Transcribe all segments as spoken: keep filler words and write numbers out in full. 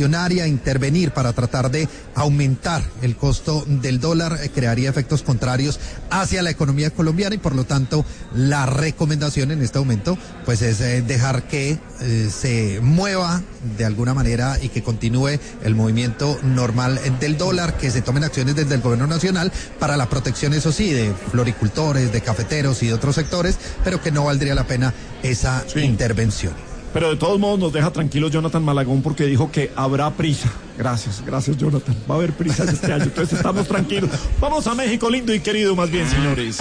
presionar y a intervenir para tratar de aumentar el costo del dólar, eh, crearía efectos contrarios hacia la economía colombiana y por lo tanto la recomendación en este momento pues es eh, dejar que eh, se mueva de alguna manera y que continúe el movimiento normal del dólar, que se tomen acciones desde el gobierno nacional para la protección, eso sí, de floricultores, de cafeteros y de otros sectores, pero que no valdría la pena esa sí. intervención. Pero de todos modos nos deja tranquilos Jonathan Malagón porque dijo que habrá prisa. Gracias, gracias Jonathan. Va a haber prisa este año, entonces estamos tranquilos. Vamos a México lindo y querido, más bien, señores.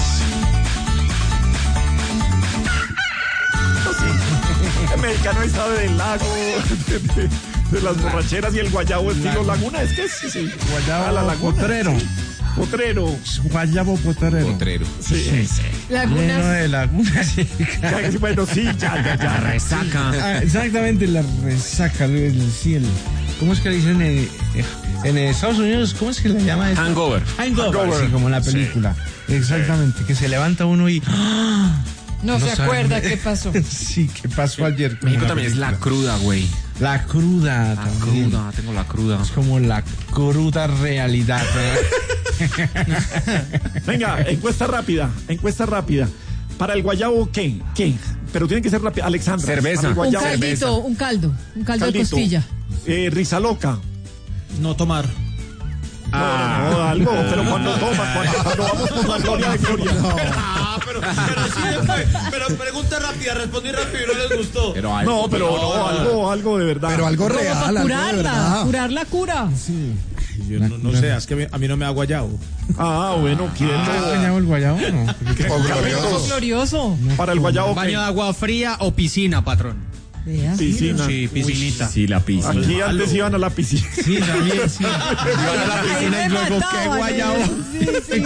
El mexicano ahí sabe del lago, de, de, de las borracheras y el guayabo estilo laguna. Es que es, sí, sí. Guayabo a la laguna. Potrero. Potrero. Guayabo potrero. Potrero. Sí, sí. sí. Lagunas. Lleno de lagunas. Ya, bueno, sí, ya, ya, ya. La resaca. Ah, exactamente, la resaca. El, sí, el, ¿cómo es que le dicen en, en Estados Unidos? ¿Cómo es que le llama eso? Hangover. Hangover. Hangover. Sí, como en la película. Sí. Exactamente, que se levanta uno y... ¡ah! No, no se sabe. Acuerda qué pasó. Sí, qué pasó ayer. México también es la cruda, güey. La cruda. La también. cruda, tengo la cruda. Es como la cruda realidad. Venga, encuesta rápida, encuesta rápida. Para el guayabo, ¿qué? ¿Qué? Pero tiene que ser rápido. Alexandra. Cerveza. Un caldito, cerveza. un caldo. Un caldo Caldito. de costilla. Eh, risa loca. No tomar. No, ah. no, algo, pero cuando toma, cuando, cuando vamos por la gloria de Gloria. No. Ah, pero, pero sí, pero pregunta rápida, respondí rápido y no les gustó. Pero algo, no, pero no, no, algo, algo de verdad. Pero algo real, para algo curarla, de verdad. curar la cura. Sí. Yo no, no sé, es que a mí, a mí no me da guayabo. Ah, bueno, ¿quién no? ¿Has bañado el guayabo? No. O glorioso. glorioso. Para el guayabo, ¿baño de agua fría o piscina, patrón? Piscina. Sí, piscinita. Uy, sí, la piscina. Aquí antes iban a la piscina. Sí, también, sí. Iban a la piscina y luego, ¿qué guayabo? Sí, sí.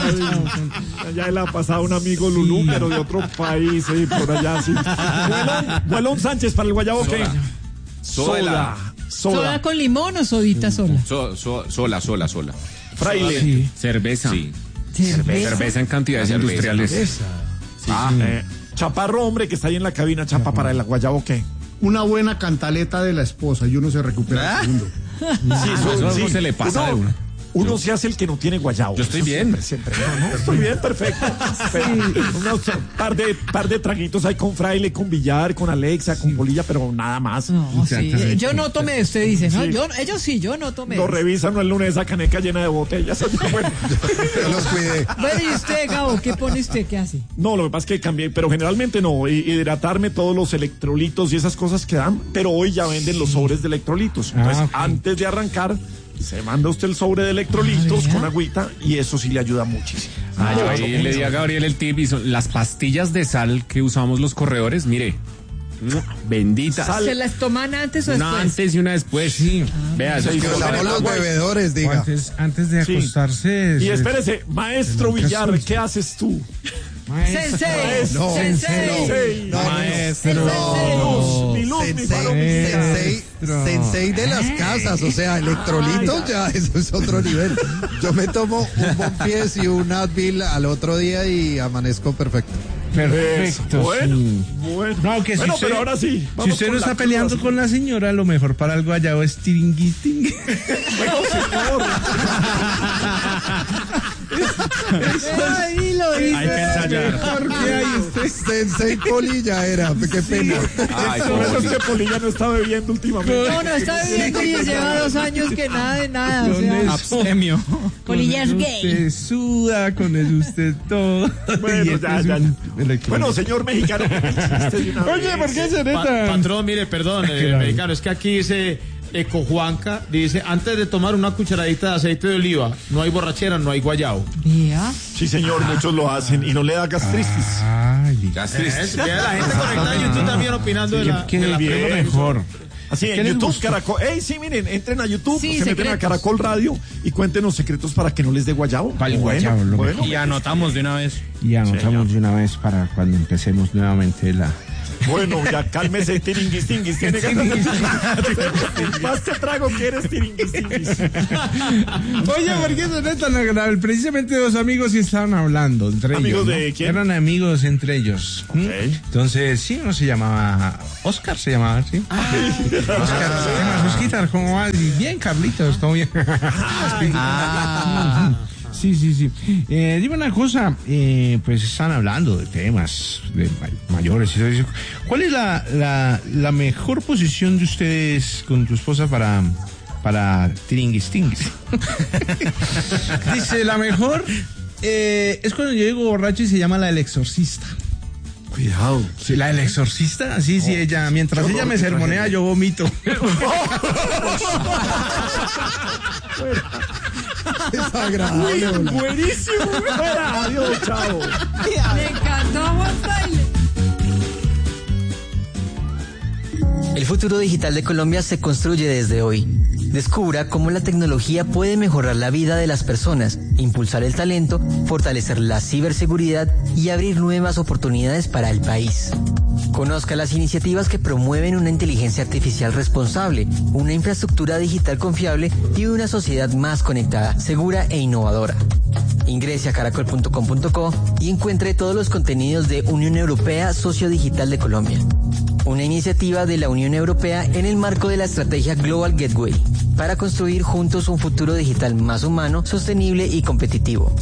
Allá le ha pasado un amigo Lulú, pero de otro país, sí, por allá, sí. Huelón Sánchez, para el guayabo, ¿qué? Sola. Soda. ¿Soda con limón o sodita sola? So, so, sola, sola, sola. Fraile. Sí. Cerveza. Sí. Cerveza. Cerveza en cantidades cerveza. industriales. Cerveza. Sí. Ah, eh, Chaparro, hombre, que está ahí en la cabina, Chapa, para el guayabo, ¿qué? Una buena cantaleta de la esposa y uno se recupera el segundo. Sí, eso, eso sí. no se le pasa uno, de uno. Uno se hace el que no tiene guayabo. Yo estoy Eso bien. Siempre, siempre. No, no, estoy bien, perfecto. Pero, unos par de, par de traguitos ahí con Fraile, con Villar, con Alexa, con Polilla, pero nada más. No, sí. Yo no tomé, usted dice, ¿no? Sí. Yo, ellos sí, yo no tomé. Lo revisan el lunes, esa caneca llena de botellas. Bueno, Yo los cuidé. Bueno, ¿y usted, Gabo, qué pone usted? ¿Qué hace? no, lo que pasa es que cambié, pero generalmente no. Hidratarme todos los electrolitos y esas cosas que dan, pero hoy ya venden los sobres de electrolitos. Entonces, Ah, okay. antes de arrancar, se manda usted el sobre de electrolitos Ah, con agüita y eso sí le ayuda muchísimo. Ah, yo No, ahí no, le no. di a Gabriel el tip y son las pastillas de sal que usamos los corredores, mire, benditas. Sal. ¿Se las toman antes o después? Una antes y una después. Sí. Vea, eso Sí, es pero como- la- Somos los bebedores, diga. Antes, antes de Sí. acostarse. Y se- espérese, maestro Nunca Villar, susto. ¿qué haces tú? Maestro. Sensei, No, sensei. Sensei. No, no, no. Sensei. Luz, mi luz, mi Sensei, faro, mi guía. sensei, sensei de las casas, o sea, electrolitos ya, eso es otro nivel. Yo me tomo un Bonpies y un Advil al otro día y amanezco perfecto. Perfecto. Bueno, sí. bueno. No, que si Bueno, usted, pero ahora sí. si vamos usted con no la está peleando cruda. con la señora, lo mejor para el guayabo es tiringui, tingui. Bueno, señor. Ay, lo dice. Hay que ensayar. ¿Por qué hay usted? Sensei Polilla era, qué pena. Ay, Por eso es Poli. que Polilla no está bebiendo últimamente. No, no, está viviendo y lleva dos años que nada de nada. O Con sea, eso. Abstemio. Polilla es Con eso gay. Usted suda, con eso usted todo. Bueno, Y este ya, es ya, un ya. electrolito. Bueno, señor mexicano, chiste de una Oye, vez. ¿por qué se Pa- neta? patrón, mire, perdón, eh, Claro. mexicano, es que aquí dice Ecojuanca, dice, antes de tomar una cucharadita de aceite de oliva, no hay borrachera, no hay guayabo. Vea. Sí, señor, muchos lo hacen y no le da gastritis. Ay, Gastris. Vea la gente conectada en YouTube también opinando de la, que de la bien, pregunta. mejor. Así ¿Qué en les YouTube, gustó? Caracol. Ey, sí, miren, entren a YouTube, Sí, se meten a secretos. Caracol Radio y cuéntenos secretos para que no les dé guayabo. Para el Bueno, guayabo, lo bueno. Y anotamos de una vez. Y anotamos de una vez para cuando empecemos nuevamente la, Bueno, ya cálmese, tiringuistinguis. Tiene ganas. Más te trago que eres tiringuistinguis. Oye, ¿por qué no es tan agradable? Precisamente dos amigos y estaban hablando entre ¿Amigos ellos. de ¿no? quién? Eran amigos entre ellos. ¿Mm? Ok. Entonces, sí, uno se llamaba Oscar, se llamaba, ¿sí? Oscar, se llama Osquitar, ¿cómo va? Bien, Carlitos, todo bien. Ah. Sí, sí, sí. Eh, dime una cosa, eh, pues están hablando de temas de ma- mayores y todo eso. ¿Cuál es la, la, la mejor posición de ustedes con tu esposa para, para tiringuistinguis? Dice, la mejor eh, es cuando yo llego borracho y se llama la del exorcista. Cuidado. Sí, la del exorcista, sí, sí, ella, mientras ella me sermonea, yo vomito. Es agradable. hola. Buenísimo. Fuera, adiós, chao. Le encantó Juan Baile. El futuro digital de Colombia se construye desde hoy. Descubra cómo la tecnología puede mejorar la vida de las personas, impulsar el talento, fortalecer la ciberseguridad y abrir nuevas oportunidades para el país. Conozca las iniciativas que promueven una inteligencia artificial responsable, una infraestructura digital confiable y una sociedad más conectada, segura e innovadora. Ingrese a caracol punto com punto co y encuentre todos los contenidos de Unión Europea Socio Digital de Colombia. Una iniciativa de la Unión Europea en el marco de la estrategia Global Gateway, para construir juntos un futuro digital más humano, sostenible y competitivo.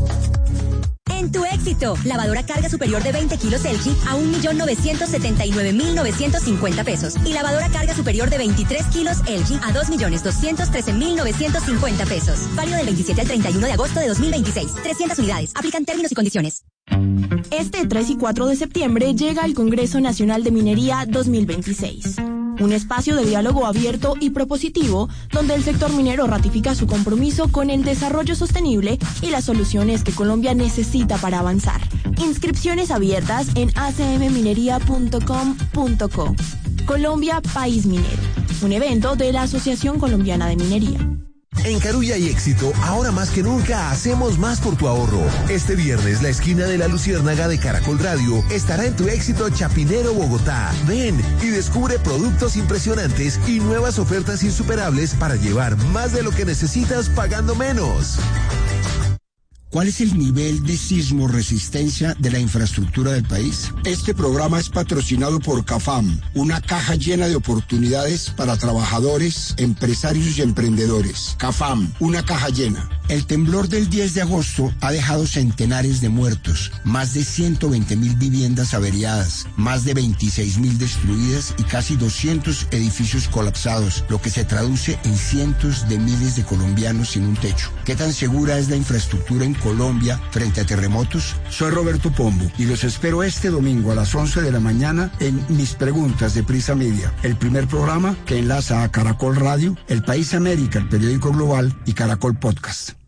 En tu éxito, lavadora carga superior de veinte kilos L G a un millón novecientos setenta y nueve mil novecientos cincuenta pesos y lavadora carga superior de veintitrés kilos L G a dos millones doscientos trece mil novecientos cincuenta pesos. Válido del veintisiete al treinta y uno de agosto de dos mil veintiséis. trescientas unidades. Aplican términos y condiciones. Este tres y cuatro de septiembre llega el Congreso Nacional de Minería dos mil veintiséis. Un espacio de diálogo abierto y propositivo donde el sector minero ratifica su compromiso con el desarrollo sostenible y las soluciones que Colombia necesita para avanzar. Inscripciones abiertas en a c m minería punto com punto co. Colombia, país minero. Un evento de la Asociación Colombiana de Minería. En Carulla y Éxito, ahora más que nunca, hacemos más por tu ahorro. Este viernes, la esquina de la Luciérnaga de Caracol Radio estará en tu Éxito Chapinero, Bogotá. Ven y descubre productos impresionantes y nuevas ofertas insuperables para llevar más de lo que necesitas pagando menos. ¿Cuál es el nivel de sismo resistencia de la infraestructura del país? Este programa es patrocinado por CAFAM, una caja llena de oportunidades para trabajadores, empresarios y emprendedores. CAFAM, una caja llena. El temblor del diez de agosto ha dejado centenares de muertos, más de ciento veinte mil viviendas averiadas, más de veintiséis mil destruidas y casi doscientos edificios colapsados, lo que se traduce en cientos de miles de colombianos sin un techo. ¿Qué tan segura es la infraestructura en Colombia frente a terremotos? Soy Roberto Pombo y los espero este domingo a las once de la mañana en Mis Preguntas de Prisa Media, el primer programa que enlaza a Caracol Radio, El País América, el periódico global y Caracol Podcast.